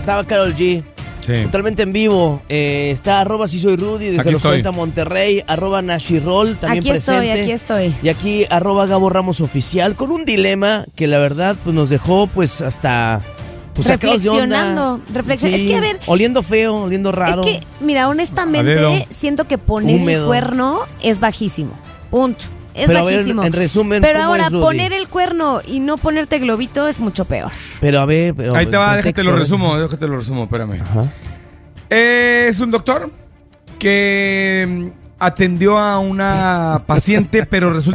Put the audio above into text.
Estaba Karol G. Sí. Totalmente en vivo. Está @ si soy Rudy desde Aquí los estoy. 40 Monterrey, @ Nashirol también Aquí presente. estoy. Y aquí @ Gabo Ramos Oficial con un dilema que la verdad pues nos dejó pues hasta pues sacados de onda. Reflexionando. Es que a ver, oliendo feo, oliendo raro. es que mira, A dedo. honestamente siento que poner Húmedo. el cuerno es bajísimo. Punto. Es Pero a ver, bajísimo. en resumen, pero ¿cómo ahora es, Rudy? poner el cuerno y no ponerte globito es mucho peor. Pero a ver, pero Ahí te va, contexto, déjate lo resumo, espérame. Ajá. Es un doctor que atendió a una paciente, pero resulta